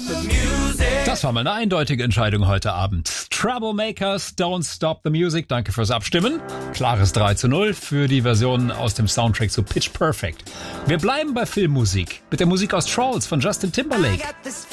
Das war mal eine eindeutige Entscheidung heute Abend. Troublemakers, Don't Stop the Music. Danke fürs Abstimmen. Klares 3:0 für die Version aus dem Soundtrack zu Pitch Perfect. Wir bleiben bei Filmmusik mit der Musik aus Trolls von Justin Timberlake.